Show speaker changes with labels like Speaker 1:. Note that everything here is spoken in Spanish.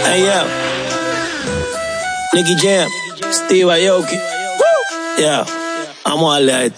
Speaker 1: Hey, yeah. Nicky Jam, Steve Aoki. Yeah, vamos a darle a esto.